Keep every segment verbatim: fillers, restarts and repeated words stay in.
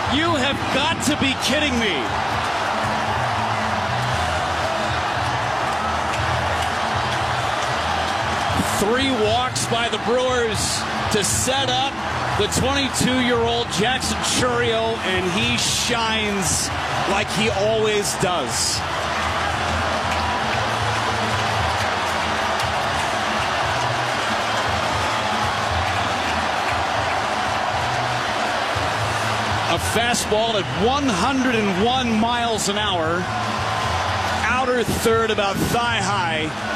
You have got to be kidding me. Three walks by the Brewers to set up the twenty-two-year-old Jackson Chourio, and he shines like he always does. A fastball at one hundred one miles an hour, outer third about thigh high.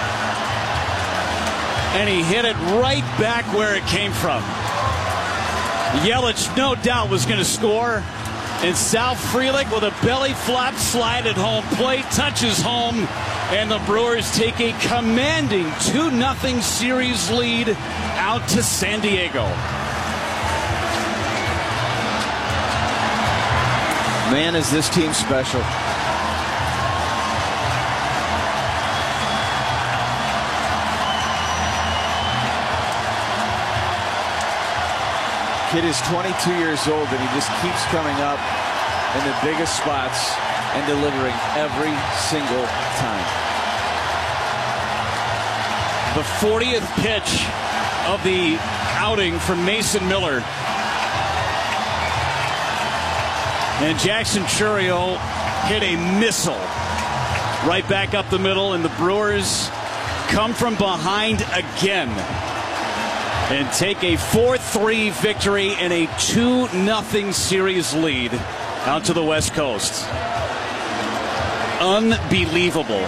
And he hit it right back where it came from. Yelich, no doubt, was going to score. And Sal Frelick with a belly flop slide at home plate, touches home. And the Brewers take a commanding two nothing series lead out to San Diego. Man, is this team special. Kid is twenty-two years old, and he just keeps coming up in the biggest spots and delivering every single time. The fortieth pitch of the outing from Mason Miller. And Jackson Chourio hit a missile right back up the middle, and the Brewers come from behind again and take a four three victory and a two nothing series lead out to the West Coast. Unbelievable.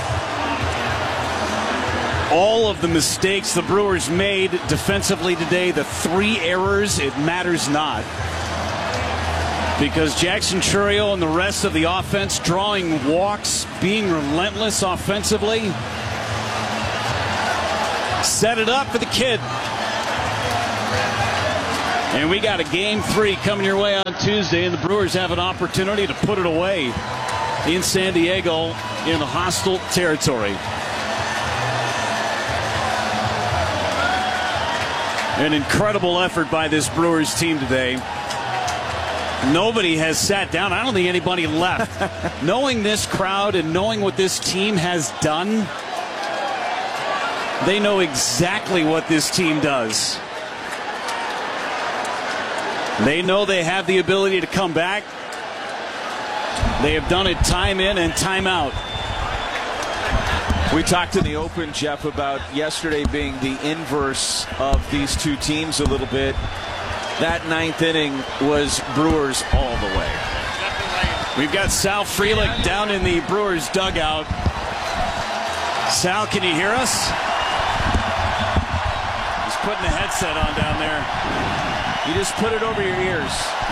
All of the mistakes the Brewers made defensively today, the three errors, it matters not. Because Jackson Chourio and the rest of the offense drawing walks, being relentless offensively, set it up for the kid. And we got a game three coming your way on Tuesday, and the Brewers have an opportunity to put it away in San Diego in the hostile territory. An incredible effort by this Brewers team today. Nobody has sat down. I don't think anybody left. Knowing this crowd and knowing what this team has done, they know exactly what this team does. They know they have the ability to come back. They have done it time in and time out. We talked in the open, Jeff, about yesterday being the inverse of these two teams a little bit. That ninth inning was Brewers all the way. We've got Sal Frelick down in the Brewers dugout. Sal, can you hear us? He's putting the headset on down there. You just put it over your ears.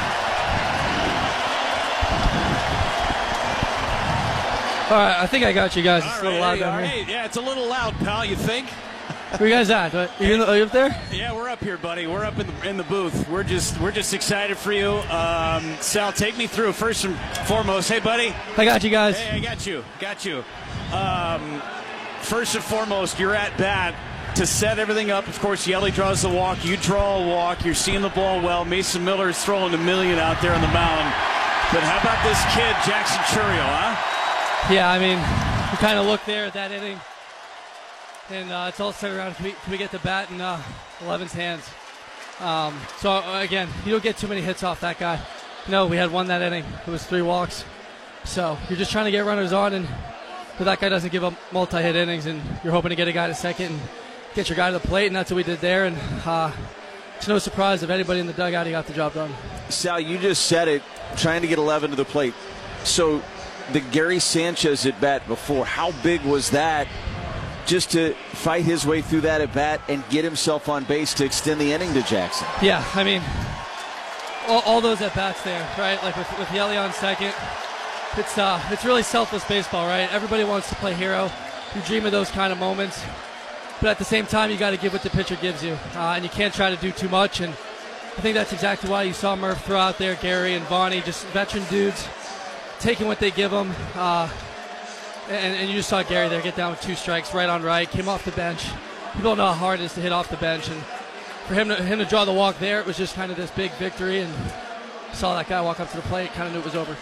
All right, I think I got you guys. It's all a little right, loud down all here. right. Yeah, it's a little loud, pal, you think? Where you guys at? Are you, in the, are you up there? Yeah, we're up here, buddy. We're up in the, in the booth. We're just we're just excited for you. Um, Sal, take me through first and foremost. Hey, buddy. I got you guys. Hey, I got you. Got you. Um, first and foremost, you're at bat to set everything up. Of course, Yelly draws the walk. You draw a walk. You're seeing the ball well. Mason Miller is throwing a million out there on the mound. But how about this kid, Jackson Chourio, huh? Yeah, I mean, we kind of look there at that inning. And uh, it's all centered around, can we, can we get the bat in uh, Levin's hands? Um, so, uh, again, you don't get too many hits off that guy. No, we had one that inning. It was three walks. So you're just trying to get runners on, and but that guy doesn't give up multi-hit innings, and you're hoping to get a guy to second and get your guy to the plate, and that's what we did there. And uh, it's no surprise if anybody in the dugout, he got the job done. Sal, you just said it, trying to get eleven to the plate. So the Gary Sanchez at bat before, how big was that? Just to fight his way through that at bat and get himself on base to extend the inning to Jackson. Yeah, I mean, all, all those at bats there, right? Like with, with Yelly on second, it's uh, it's really selfless baseball, right? Everybody wants to play hero. You dream of those kind of moments, but at the same time, you got to give what the pitcher gives you, uh, and you can't try to do too much. And I think that's exactly why you saw Murph throw out there, Gary and Vonnie, just veteran dudes taking what they give them. Uh, And, and you just saw Gary there get down with two strikes right on right, came off the bench. People don't know how hard it is to hit off the bench. And for him to, him to draw the walk there, it was just kind of this big victory. And saw that guy walk up to the plate, kind of knew it was over.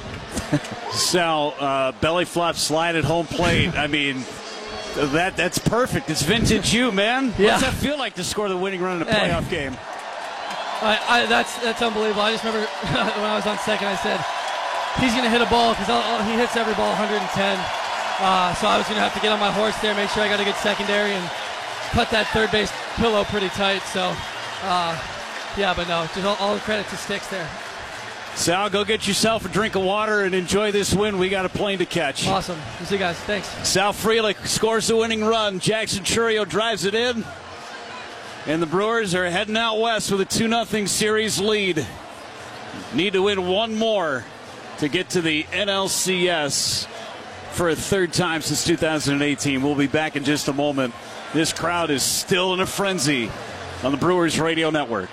Sal, uh, belly flop slide at home plate. I mean, that that's perfect. It's vintage you, man. Yeah. What's that feel like to score the winning run in a playoff hey. game? I, I, that's that's unbelievable. I just remember when I was on second, I said, he's going to hit a ball because he hits every ball one hundred ten. Uh, so I was going to have to get on my horse there, make sure I got a good secondary, and cut that third base pillow pretty tight. So, uh, yeah, but no, just all, all the credit to Sticks there. Sal, go get yourself a drink of water and enjoy this win. We got a plane to catch. Awesome. We'll see you guys. Thanks. Sal Frelick scores the winning run. Jackson Chourio drives it in. And the Brewers are heading out west with a two nothing series lead. Need to win one more to get to the N L C S for a third time since two thousand eighteen. We'll be back in just a moment. This crowd is still in a frenzy on the Brewers Radio Network.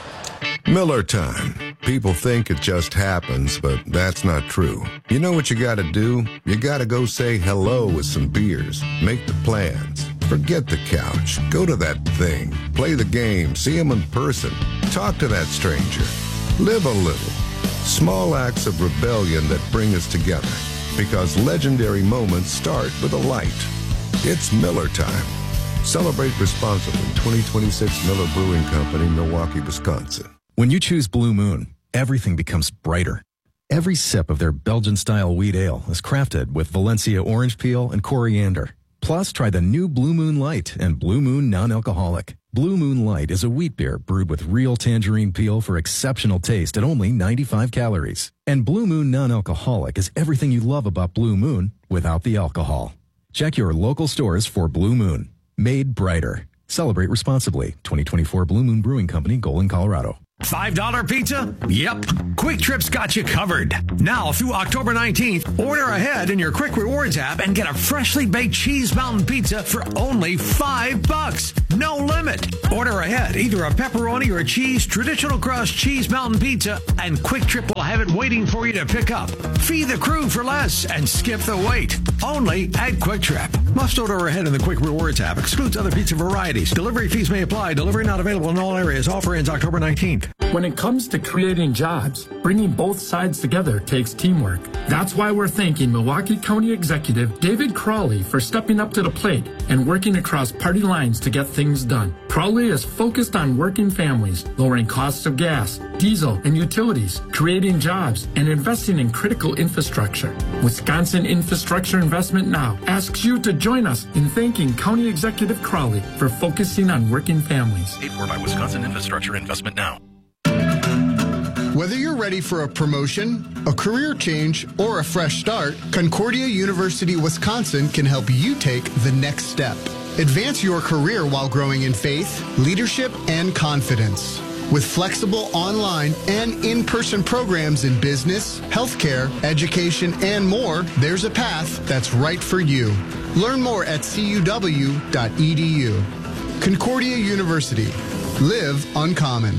Miller time. People think it just happens, but that's not true. You know what you gotta do? You gotta go say hello with some beers. Make the plans. Forget the couch. Go to that thing. Play the game. See him in person. Talk to that stranger. Live a little. Small acts of rebellion that bring us together. Because legendary moments start with a light. It's Miller time. Celebrate responsibly. twenty twenty-six Miller Brewing Company, Milwaukee, Wisconsin. When you choose Blue Moon, everything becomes brighter. Every sip of their Belgian-style wheat ale is crafted with Valencia orange peel and coriander. Plus, try the new Blue Moon Light and Blue Moon Non-Alcoholic. Blue Moon Light is a wheat beer brewed with real tangerine peel for exceptional taste at only ninety-five calories. And Blue Moon Non-Alcoholic is everything you love about Blue Moon without the alcohol. Check your local stores for Blue Moon. Made brighter. Celebrate responsibly. twenty twenty-four Blue Moon Brewing Company, Golden, Colorado. five dollar pizza? Yep. Quick Trip's got you covered. Now through October nineteenth, order ahead in your Quick Rewards app and get a freshly baked cheese mountain pizza for only five bucks. No limit. Order ahead, either a pepperoni or a cheese traditional crust cheese mountain pizza, and Quick Trip will have it waiting for you to pick up. Feed the crew for less and skip the wait. Only at Quick Trip. Must order ahead in the Quick Rewards app. Excludes other pizza varieties. Delivery fees may apply. Delivery not available in all areas. Offer ends October nineteenth. When it comes to creating jobs, bringing both sides together takes teamwork. That's why we're thanking Milwaukee County Executive David Crawley for stepping up to the plate and working across party lines to get things done. Crawley is focused on working families, lowering costs of gas, diesel, and utilities, creating jobs, and investing in critical infrastructure. Wisconsin Infrastructure Investment Now asks you to join us in thanking County Executive Crawley for focusing on working families. Paid for by Wisconsin Infrastructure Investment Now. Whether you're ready for a promotion, a career change, or a fresh start, Concordia University Wisconsin can help you take the next step. Advance your career while growing in faith, leadership, and confidence. With flexible online and in-person programs in business, healthcare, education, and more, there's a path that's right for you. Learn more at C U W dot E D U. Concordia University. Live uncommon.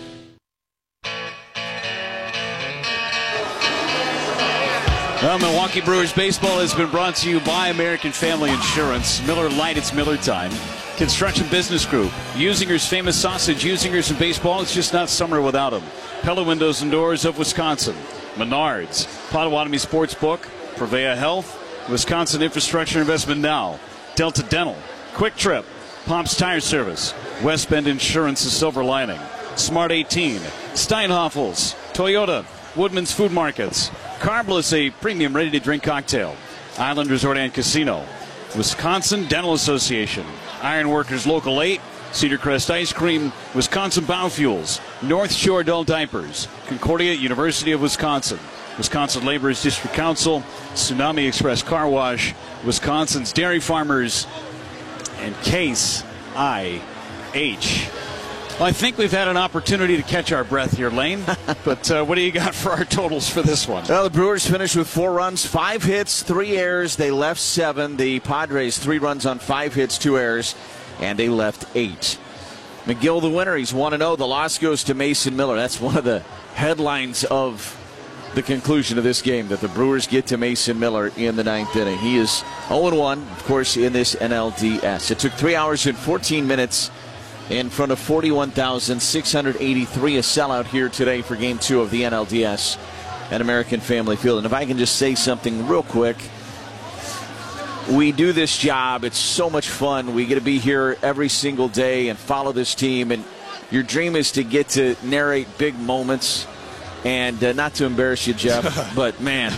Well, Milwaukee Brewers baseball has been brought to you by American Family Insurance. Miller Lite, it's Miller time. Construction Business Group. Usinger's famous sausage. Usinger's in baseball, it's just not summer without them. Pella Windows and Doors of Wisconsin. Menards. Potawatomi Sportsbook. Prevea Health. Wisconsin Infrastructure Investment Now. Delta Dental. Quick Trip. Pomp's Tire Service. West Bend Insurance, the silver lining. Smart eighteen. Steinhoffels. Toyota. Woodman's Food Markets. Carbliss, a premium ready-to-drink cocktail. Island Resort and Casino. Wisconsin Dental Association. Ironworkers Local eight. Cedar Crest Ice Cream. Wisconsin Biofuels. North Shore Adult Diapers. Concordia University of Wisconsin. Wisconsin Laborers District Council. Tsunami Express Car Wash. Wisconsin's Dairy Farmers. And Case I H. Well, I think we've had an opportunity to catch our breath here, Lane. But uh, what do you got for our totals for this one? Well, the Brewers finished with four runs, five hits, three errors. They left seven. The Padres, three runs on five hits, two errors, and they left eight. McGill, the winner. He's one and oh. The loss goes to Mason Miller. That's one of the headlines of the conclusion of this game, that the Brewers get to Mason Miller in the ninth inning. He is oh and one, of course, in this N L D S. It took three hours and fourteen minutes in front of forty-one thousand six hundred eighty-three, a sellout here today for Game two of the N L D S at American Family Field. And if I can just say something real quick, we do this job. It's so much fun. We get to be here every single day and follow this team. And your dream is to get to narrate big moments. And uh, not to embarrass you, Jeff, but, man,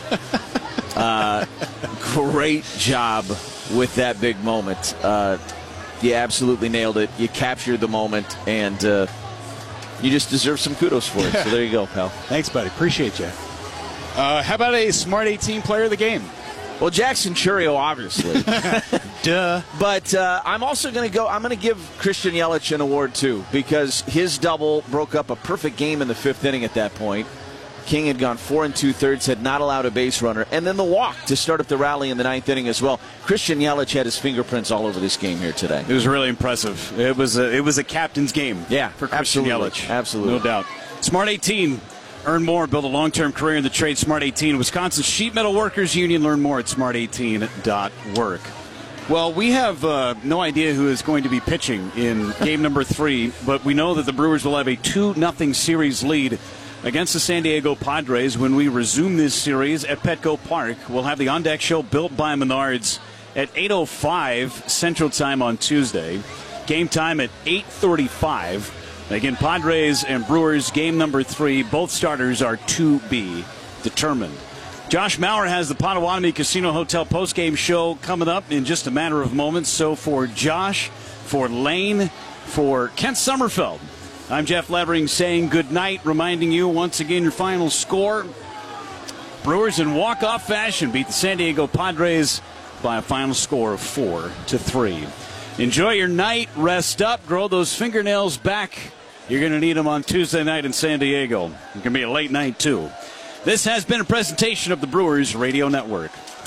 uh, great job with that big moment. Uh, you absolutely nailed it. You captured the moment, and uh, you just deserve some kudos for it. So there you go, pal. Thanks, buddy. Appreciate you. Uh, how about a Smart eighteen player of the game? Well, Jackson Chourio, obviously. Duh. But uh, I'm also going to go, I'm going to give Christian Yelich an award, too, because his double broke up a perfect game in the fifth inning at that point. King had gone four and two-thirds, had not allowed a base runner, and then the walk to start up the rally in the ninth inning as well. Christian Yelich had his fingerprints all over this game here today. It was really impressive. It was a, it was a captain's game yeah, for Christian absolutely. Yelich. Absolutely. No doubt. Smart eighteen. Earn more, build a long-term career in the trade. Smart eighteen, Wisconsin Sheet Metal Workers Union. Learn more at smart eighteen dot work. Well, we have uh, no idea who is going to be pitching in game number three, but we know that the Brewers will have a two nothing series lead against the San Diego Padres when we resume this series at Petco Park. We'll have the On Deck Show built by Menards at eight oh five Central Time on Tuesday. Game time at eight thirty-five. Again, Padres and Brewers, game number three. Both starters are to be determined. Josh Maurer has the Potawatomi Casino Hotel postgame show coming up in just a matter of moments. So for Josh, for Lane, for Kent Sommerfeld, I'm Jeff Levering saying good night, reminding you once again your final score. Brewers in walk-off fashion beat the San Diego Padres by a final score of four to three. Enjoy your night, rest up, grow those fingernails back. You're going to need them on Tuesday night in San Diego. It's going to be a late night, too. This has been a presentation of the Brewers Radio Network.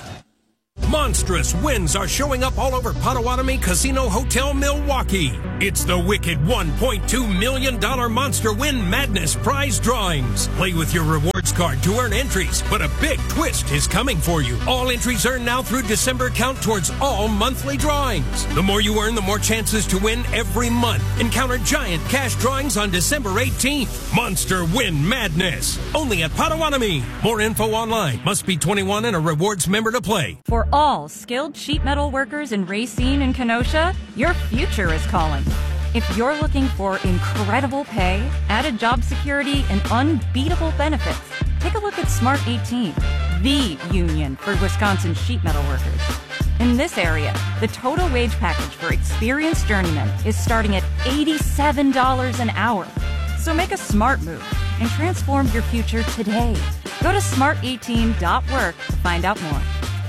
Monstrous wins are showing up all over Potawatomi Casino Hotel Milwaukee. It's the wicked one point two million dollars Monster Win Madness prize drawings. Play with your rewards card to earn entries, but a big twist is coming for you. All entries earned now through December count towards all monthly drawings. The more you earn, the more chances to win every month. Encounter giant cash drawings on December eighteenth. Monster Win Madness. Only at Potawatomi. More info online. Must be twenty-one and a rewards member to play. For all skilled sheet metal workers in Racine and Kenosha, your future is calling. If you're looking for incredible pay, added job security, and unbeatable benefits, take a look at Smart eighteen, the union for Wisconsin sheet metal workers. In this area, the total wage package for experienced journeymen is starting at eighty-seven dollars an hour. So make a smart move and transform your future today. Go to smart eighteen dot work to find out more.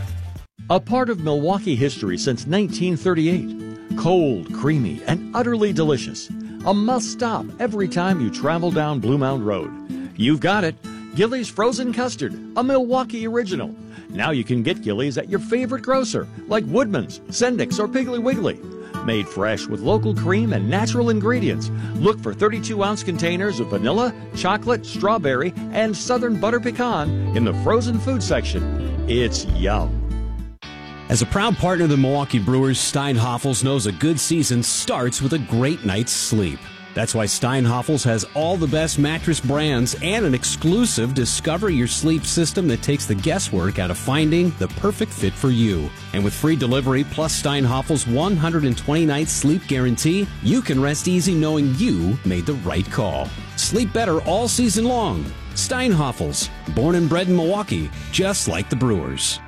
A part of Milwaukee history since nineteen thirty-eight. Cold, creamy, and utterly delicious. A must-stop every time you travel down Blue Mound Road. You've got it. Gillies Frozen Custard, a Milwaukee original. Now you can get Gillies at your favorite grocer, like Woodman's, Sendik's, or Piggly Wiggly. Made fresh with local cream and natural ingredients. Look for thirty-two ounce containers of vanilla, chocolate, strawberry, and southern butter pecan in the frozen food section. It's yum. As a proud partner of the Milwaukee Brewers, Steinhoffels knows a good season starts with a great night's sleep. That's why Steinhoffels has all the best mattress brands and an exclusive Discover Your Sleep system that takes the guesswork out of finding the perfect fit for you. And with free delivery plus Steinhoffels' one hundred twenty night sleep guarantee, you can rest easy knowing you made the right call. Sleep better all season long. Steinhoffels, born and bred in Milwaukee, just like the Brewers.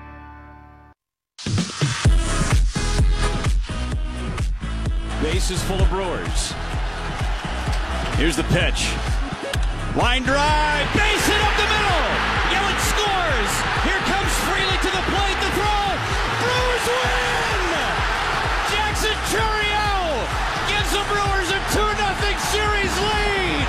Bases full of Brewers. Here's the pitch. Line drive. Base hit up the middle. Yelich scores. Here comes Freely to the plate. The throw. Brewers win. Jackson Chourio gives the Brewers a two nothing series lead.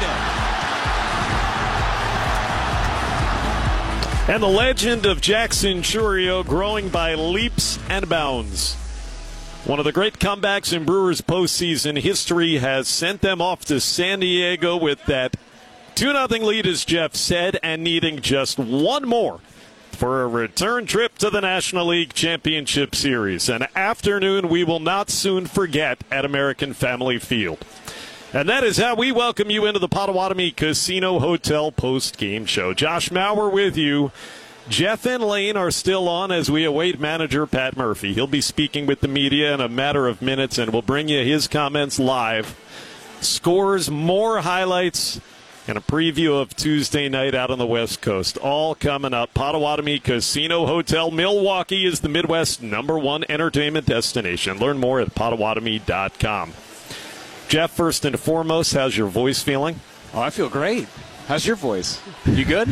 And the legend of Jackson Chourio growing by leaps and bounds. One of the great comebacks in Brewers postseason history has sent them off to San Diego with that two nothing lead, as Jeff said, and needing just one more for a return trip to the National League Championship Series, an afternoon we will not soon forget at American Family Field. And that is how we welcome you into the Potawatomi Casino Hotel post-game show. Josh Mauer with you. Jeff and Lane are still on as we await manager Pat Murphy. He'll be speaking with the media in a matter of minutes, and we'll bring you his comments live. Scores, more highlights, and a preview of Tuesday night out on the West Coast. All coming up. Potawatomi Casino Hotel. Milwaukee is the Midwest's number one entertainment destination. Learn more at potawatomi dot com. Jeff, first and foremost, how's your voice feeling? Oh, I feel great. How's your voice? You good?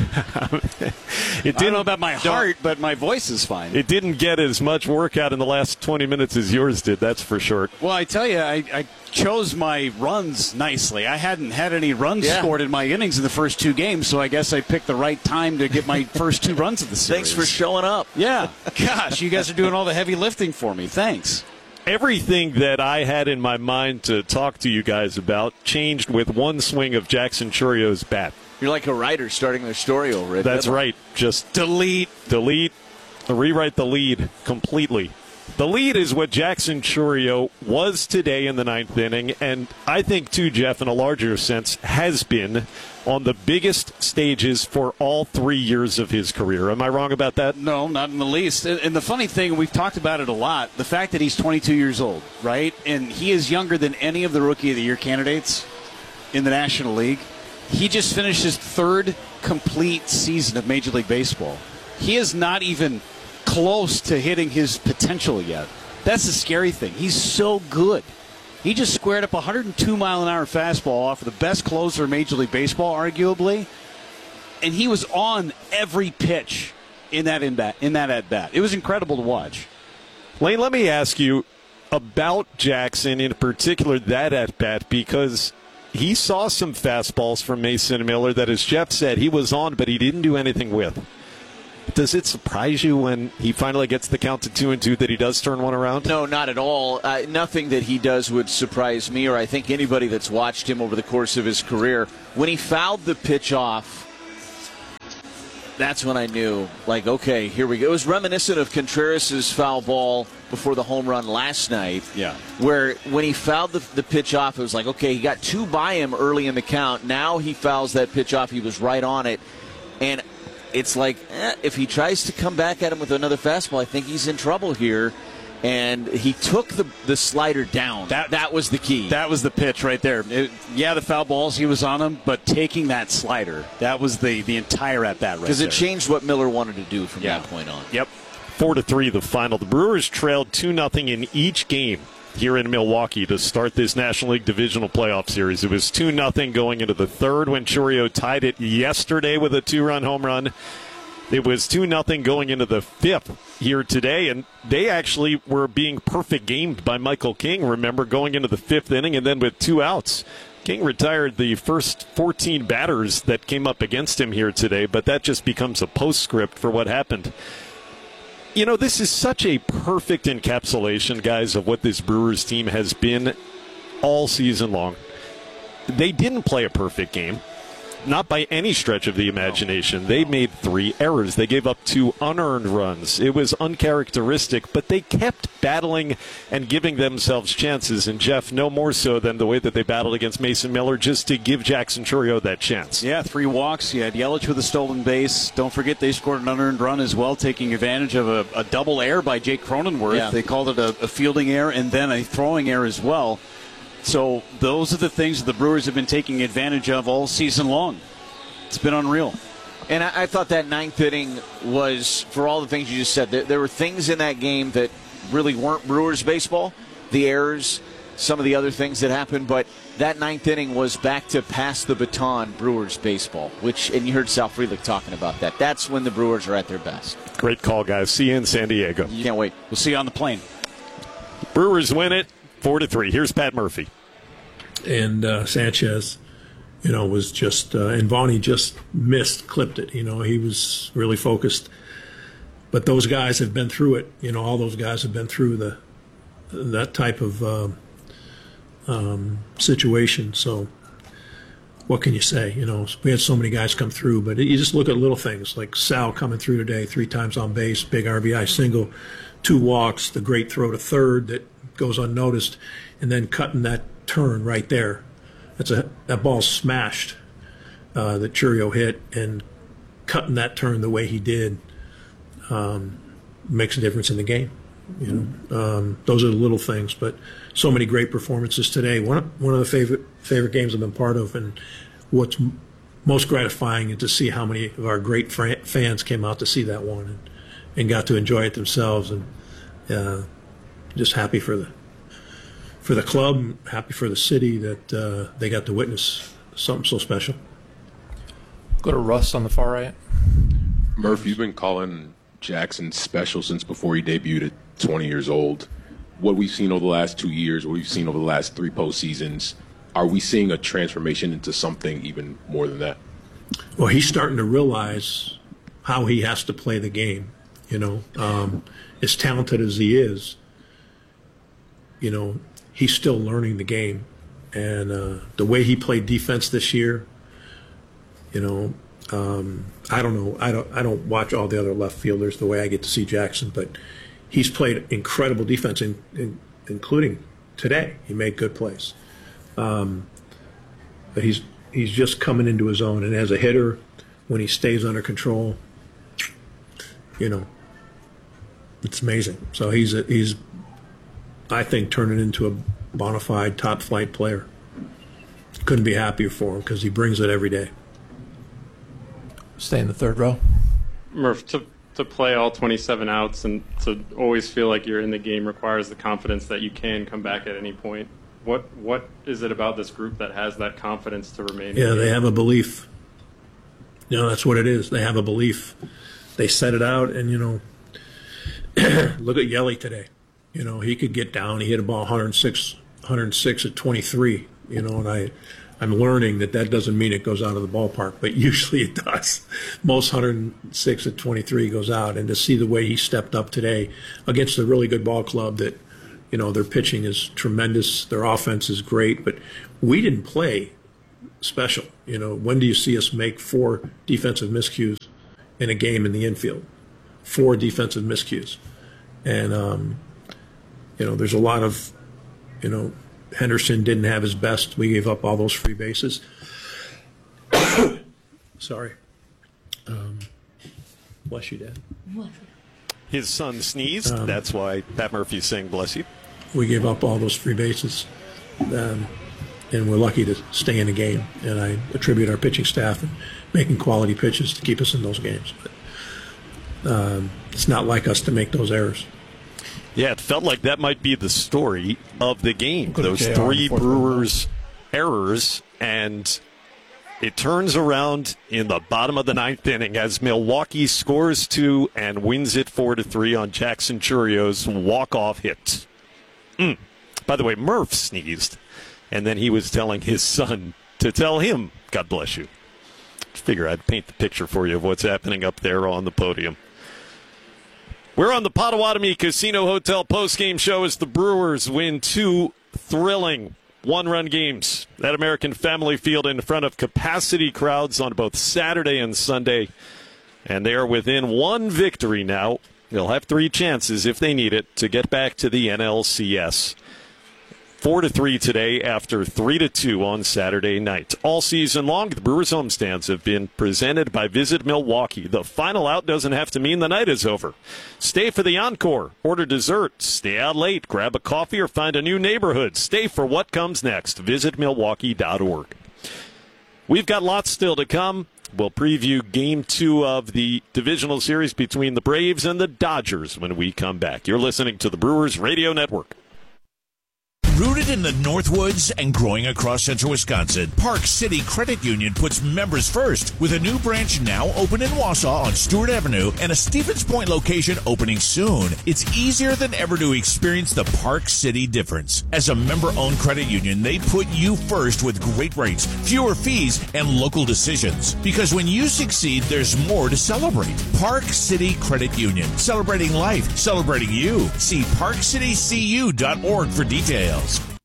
It didn't, I don't know about my heart, but my voice is fine. It didn't get as much workout in the last twenty minutes as yours did, that's for sure. Well, I tell you, I, I chose my runs nicely. I hadn't had any runs Yeah. scored in my innings in the first two games, so I guess I picked the right time to get my first two runs of the series. Thanks for showing up. Yeah. Gosh, you guys are doing all the heavy lifting for me. Thanks. Everything that I had in my mind to talk to you guys about changed with one swing of Jackson Churio's bat. You're like a writer starting their story over it. That's right. Just delete, delete, rewrite the lead completely. The lead is what Jackson Churio was today in the ninth inning, and I think, too, Jeff, in a larger sense, has been on the biggest stages for all three years of his career. Am I wrong about that? No, not in the least. And the funny thing, we've talked about it a lot, the fact that he's twenty-two years old, right? And he is younger than any of the Rookie of the Year candidates in the National League. He just finished his third complete season of Major League Baseball. He is not even close to hitting his potential yet. That's the scary thing. He's so good. He just squared up a one hundred two mile an hour fastball off of the best closer in Major League Baseball, arguably, and he was on every pitch in that in bat, in that at bat. It was incredible to watch. Lane, let me ask you about Jackson, in particular that at bat, because he saw some fastballs from Mason Miller that, as Jeff said, he was on, but he didn't do anything with. Does it surprise you when he finally gets the count to two and two that he does turn one around? No, not at all. Uh, nothing that he does would surprise me, or I think anybody that's watched him over the course of his career. When he fouled the pitch off, that's when I knew, like, okay, here we go. It was reminiscent of Contreras' foul ball before the home run last night. Yeah. Where when he fouled the, the pitch off, it was like, okay, he got two by him early in the count. Now he fouls that pitch off. He was right on it. And it's like, eh, if he tries to come back at him with another fastball, I think he's in trouble here. And he took the the slider down. That that was the key. That was the pitch right there. It, yeah, the foul balls, he was on them, but taking that slider, that was the, the entire at-bat right there. Because it changed what Miller wanted to do from yeah. that point on. Yep. Four to three, the final. The Brewers trailed two nothing in each game here in Milwaukee to start this National League Divisional Playoff Series. It was two nothing going into the third when Churio tied it yesterday with a two-run home run. It was two nothing going into the fifth here today, and they actually were being perfect gamed by Michael King, remember, going into the fifth inning, and then with two outs. King retired the first fourteen batters that came up against him here today, but that just becomes a postscript for what happened. You know, this is such a perfect encapsulation, guys, of what this Brewers team has been all season long. They didn't play a perfect game. Not by any stretch of the imagination. They made three errors. They gave up two unearned runs. It was uncharacteristic, but they kept battling and giving themselves chances. And, Jeff, no more so than the way that they battled against Mason Miller just to give Jackson Churio that chance. Yeah, three walks. You had Yelich with a stolen base. Don't forget they scored an unearned run as well, taking advantage of a, a double error by Jake Cronenworth. Yeah. They called it a, a fielding error and then a throwing error as well. So those are the things that the Brewers have been taking advantage of all season long. It's been unreal. And I, I thought that ninth inning was, for all the things you just said, there, there were things in that game that really weren't Brewers baseball. The errors, some of the other things that happened, but that ninth inning was back to pass the baton Brewers baseball, which, and you heard Sal Frelick talking about that. That's when the Brewers are at their best. Great call, guys. See you in San Diego. You can't wait. We'll see you on the plane. Brewers win it four to three. Here's Pat Murphy. And uh, Sanchez, you know, was just, uh, and Vonnie just missed, clipped it. You know, he was really focused. But those guys have been through it. You know, all those guys have been through the that type of um, um, situation. So what can you say? You know, we had so many guys come through, but you just look at little things like Sal coming through today, three times on base, big R B I single, two walks, the great throw to third that goes unnoticed, and then cutting that turn right there. That's a that ball smashed uh, that Chourio hit, and cutting that turn the way he did um, makes a difference in the game. You know, um, those are the little things, but so many great performances today. One one of the favorite favorite games I've been part of, and what's m- most gratifying is to see how many of our great fr- fans came out to see that one and, and got to enjoy it themselves. And uh, just happy for the for the club, happy for the city that uh, they got to witness something so special. Go to Russ on the far right. Murph, you've been calling Jackson special since before he debuted at twenty years old. What we've seen over the last two years, what we've seen over the last three postseasons, are we seeing a transformation into something even more than that? Well, he's starting to realize how he has to play the game. You know, um, as talented as he is, you know, he's still learning the game. And uh, the way he played defense this year, you know, um, I don't know. I don't. I don't watch all the other left fielders the way I get to see Jackson, but he's played incredible defense, in, in, including today. He made good plays, um, but he's he's just coming into his own. And as a hitter, when he stays under control, you know, it's amazing. So he's a, he's, I think, turning into a bona fide top flight player. Couldn't be happier for him because he brings it every day. Stay in the third row. Murph, to, to play all twenty-seven outs and to always feel like you're in the game requires the confidence that you can come back at any point. What What is it about this group that has that confidence to remain? Yeah, they have a belief. You know, that's what it is. They have a belief. They set it out, and, you know, look at Yelly today. You know, he could get down. He hit a ball one oh six, one oh six at twenty-three, you know, and I – I'm learning that that doesn't mean it goes out of the ballpark, but usually it does. Most one oh six at twenty-three goes out, and to see the way he stepped up today against a really good ball club that, you know, their pitching is tremendous, their offense is great, but we didn't play special. You know, when do you see us make four defensive miscues in a game in the infield? Four defensive miscues. And, um, you know, there's a lot of, you know, Henderson didn't have his best. We gave up all those free bases. Sorry. Um, bless you, Dad. His son sneezed. Um, That's why Pat Murphy's saying bless you. We gave up all those free bases. Um, and we're lucky to stay in the game. And I attribute our pitching staff and making quality pitches to keep us in those games. But um, it's not like us to make those errors. Yeah, it felt like that might be the story of the game. Go to Those J R three in the fourth Brewers errors, and it turns around in the bottom of the ninth inning as Milwaukee scores two and wins it four to three on Jackson Chourio's walk-off hit. Mm. By the way, Murph sneezed, and then he was telling his son to tell him, God bless you. Figure I'd paint the picture for you of what's happening up there on the podium. We're on the Potawatomi Casino Hotel postgame show as the Brewers win two thrilling one-run games at American Family Field in front of capacity crowds on both Saturday and Sunday. And they are within one victory now. They'll have three chances if they need it to get back to the N L C S. Four to three today after three to two on Saturday night. All season long, the Brewers homestands have been presented by Visit Milwaukee. The final out doesn't have to mean the night is over. Stay for the encore, order dessert, stay out late, grab a coffee, or find a new neighborhood. Stay for what comes next. Visit Milwaukee dot org. We've got lots still to come. We'll preview game two of the divisional series between the Braves and the Dodgers when we come back. You're listening to the Brewers Radio Network. Rooted in the Northwoods and growing across central Wisconsin, Park City Credit Union puts members first with a new branch now open in Wausau on Stewart Avenue and a Stevens Point location opening soon. It's easier than ever to experience the Park City difference. As a member-owned credit union, they put you first with great rates, fewer fees, and local decisions. Because when you succeed, there's more to celebrate. Park City Credit Union, celebrating life, celebrating you. See park city c u dot org for details.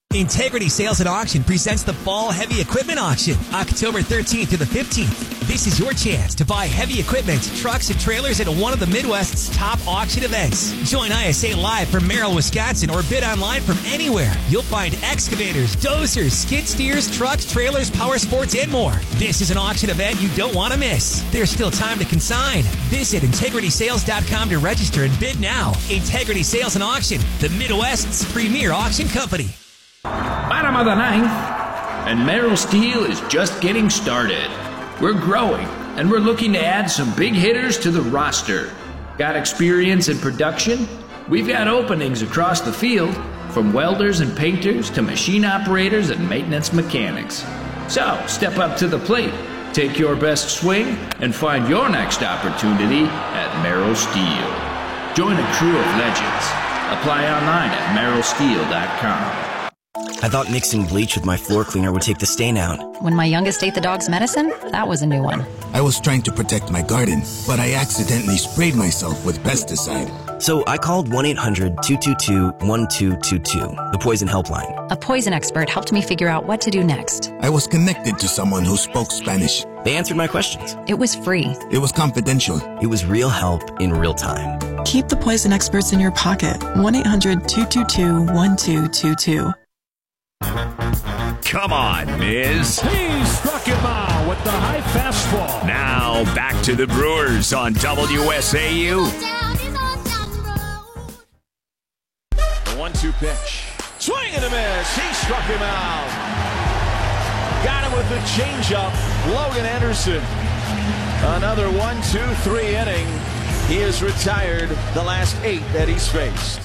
Integrity Sales and Auction presents the Fall Heavy Equipment Auction, October thirteenth to the fifteenth. This is your chance to buy heavy equipment, trucks, and trailers at one of the Midwest's top auction events. Join I S A live from Merrill, Wisconsin, or bid online from anywhere. You'll find excavators, dozers, skid steers, trucks, trailers, power sports, and more. This is an auction event you don't want to miss. There's still time to consign. Visit integrity sales dot com to register and bid now. Integrity Sales and Auction, the Midwest's premier auction company. Bottom of the ninth, and Merrill Steel is just getting started. We're growing, and we're looking to add some big hitters to the roster. Got experience in production? We've got openings across the field, from welders and painters to machine operators and maintenance mechanics. So, step up to the plate, take your best swing, and find your next opportunity at Merrill Steel. Join a crew of legends. Apply online at merrill steel dot com. I thought mixing bleach with my floor cleaner would take the stain out. When my youngest ate the dog's medicine, that was a new one. I was trying to protect my garden, but I accidentally sprayed myself with pesticide. So I called one eight hundred two two two one two two two, the poison helpline. A poison expert helped me figure out what to do next. I was connected to someone who spoke Spanish. They answered my questions. It was free. It was confidential. It was real help in real time. Keep the poison experts in your pocket. one eight hundred two two two one two two two. Come on, Miz. He struck him out with the high fastball. Now back to the Brewers on W S A U. The one two pitch. Swing and a miss. He struck him out. Got him with the changeup. Logan Anderson. Another one, two, three inning. He has retired the last eight that he's faced.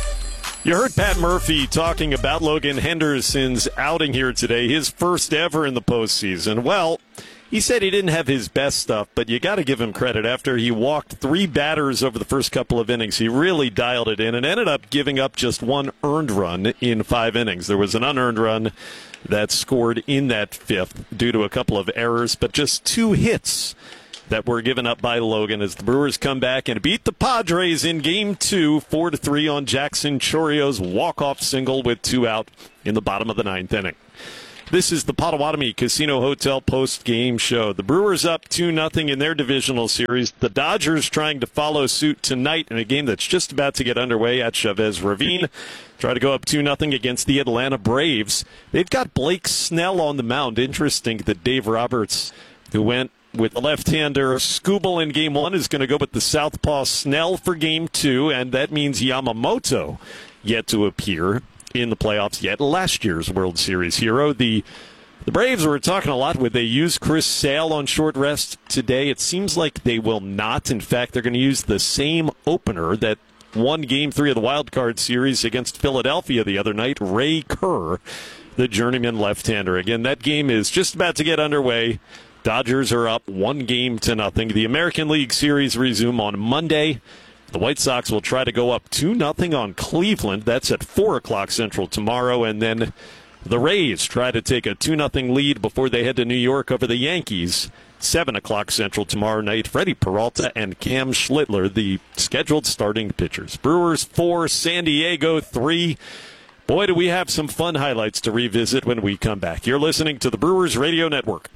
You heard Pat Murphy talking about Logan Henderson's outing here today, his first ever in the postseason. Well, he said he didn't have his best stuff, but you got to give him credit. After he walked three batters over the first couple of innings, he really dialed it in and ended up giving up just one earned run in five innings. There was an unearned run that scored in that fifth due to a couple of errors, but just two hits that were given up by Logan as the Brewers come back and beat the Padres in game two, four to three on Jackson Chorio's walk-off single with two out in the bottom of the ninth inning. This is the Potawatomi Casino Hotel post-game show. The Brewers up two nothing in their divisional series. The Dodgers trying to follow suit tonight in a game that's just about to get underway at Chavez Ravine. Try to go up two nothing against the Atlanta Braves. They've got Blake Snell on the mound. Interesting that Dave Roberts, who went with the left-hander Skubal in game one, is going to go with the southpaw Snell for game two, and that means Yamamoto yet to appear in the playoffs, yet last year's World Series hero. The the Braves were talking a lot. Would they use Chris Sale on short rest today? It seems like they will not. In fact, they're going to use the same opener that won game three of the wild card series against Philadelphia the other night, Ray Kerr, the journeyman left-hander. Again, that game is just about to get underway. Dodgers are up one game to nothing. The American League Series resume on Monday. The White Sox will try to go up two nothing on Cleveland. That's at four o'clock Central tomorrow. And then the Rays try to take a two nothing lead before they head to New York over the Yankees. seven o'clock Central tomorrow night. Freddie Peralta and Cam Schlittler, the scheduled starting pitchers. Brewers four, San Diego three. Boy, do we have some fun highlights to revisit when we come back. You're listening to the Brewers Radio Network.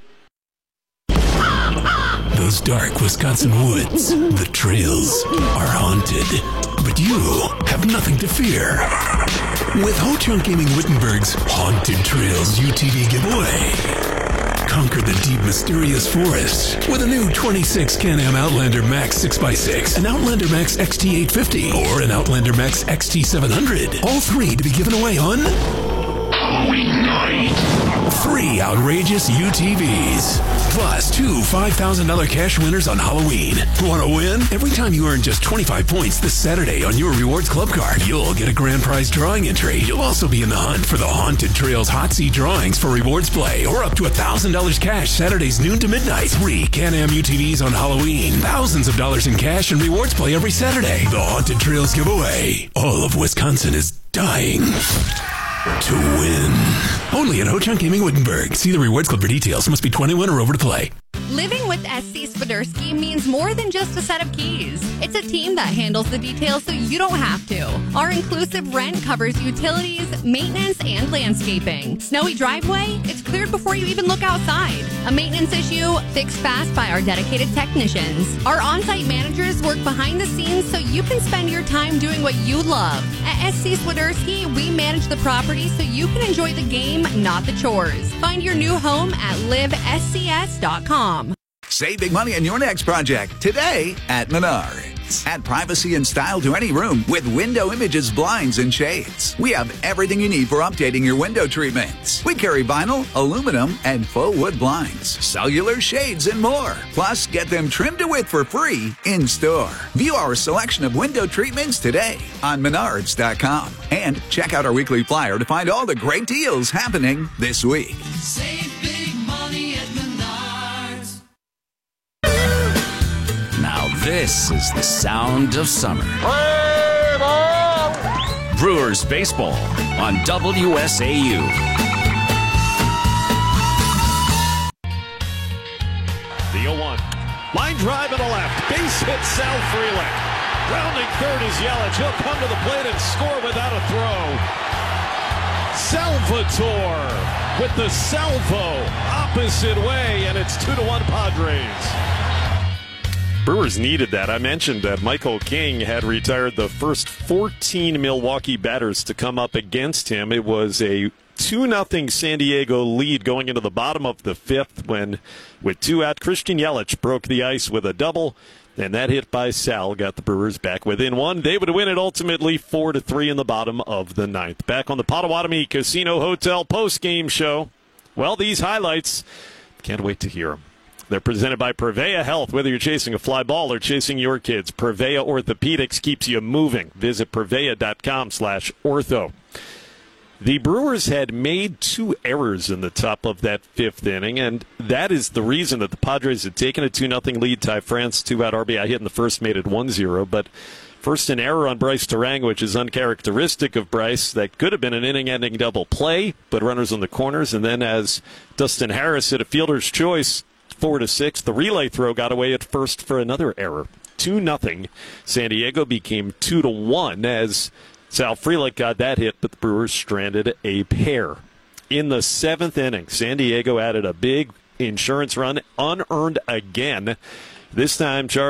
Those dark Wisconsin woods, the trails, are haunted. But you have nothing to fear. With Ho-Chunk Gaming Wittenberg's Haunted Trails U T V giveaway. Conquer the deep, mysterious forest with a new twenty-six Can-Am Outlander Max six by six, an Outlander Max X T eight fifty, or an Outlander Max X T seven hundred. All three to be given away on Halloween night. Three outrageous U T Vs. Plus two five thousand dollars cash winners on Halloween. Want to win? Every time you earn just twenty-five points this Saturday on your Rewards Club card, you'll get a grand prize drawing entry. You'll also be in the hunt for the Haunted Trails Hot Seat drawings for Rewards Play, or up to one thousand dollars cash Saturdays noon to midnight. Three Can-Am U T Vs on Halloween. Thousands of dollars in cash and Rewards Play every Saturday. The Haunted Trails giveaway. All of Wisconsin is dying to win. Only at Ho-Chunk Gaming Wittenberg. See the Rewards Club for details. Must be twenty-one or over to play. Living with S C Swiderski means more than just a set of keys. It's a team that handles the details so you don't have to. Our inclusive rent covers utilities, maintenance, and landscaping. Snowy driveway? It's cleared before you even look outside. A maintenance issue? Fixed fast by our dedicated technicians. Our on-site managers work behind the scenes so you can spend your time doing what you love. At S C Swiderski, we manage the property so you can enjoy the game, not the chores. Find your new home at live S C S dot com. Save big money on your next project today at Menards. Add privacy and style to any room with Window Images blinds and shades. We have everything you need for updating your window treatments. We carry vinyl, aluminum, and faux wood blinds, cellular shades, and more. Plus, get them trimmed to width for free in store. View our selection of window treatments today on Menards dot com. And check out our weekly flyer to find all the great deals happening this week. Save big money at Menards. Now this is the sound of summer. Brewers baseball on W S A U. The oh one. Line drive to the left. Base hit Sal Frelick. Rounding third is Yelich. He'll come to the plate and score without a throw. Salvatore with the salvo opposite way, and it's two to one Padres. Brewers needed that. I mentioned that Michael King had retired the first fourteen Milwaukee batters to come up against him. It was a two nothing San Diego lead going into the bottom of the fifth when, with two out, Christian Yelich broke the ice with a double, and that hit by Sal got the Brewers back within one. They would win it ultimately four to three in the bottom of the ninth. Back on the Potawatomi Casino Hotel post-game show. Well, these highlights, can't wait to hear them. They're presented by Prevea Health. Whether you're chasing a fly ball or chasing your kids, Prevea Orthopedics keeps you moving. Visit Prevea.com slash ortho. The Brewers had made two errors in the top of that fifth inning, and that is the reason that the Padres had taken a two nothing lead. Ty France, two-out R B I hit in the first, made it one zero. But first, an error on Bryce Terang, which is uncharacteristic of Bryce. That could have been an inning-ending double play, but runners on the corners. And then as Dustin Harris hit a fielder's choice, four to six, the relay throw got away at first for another error. two nothing. San Diego became two to one as Sal Frelick got that hit, but the Brewers stranded a pair. In the seventh inning, San Diego added a big insurance run, unearned again. This time, Charlie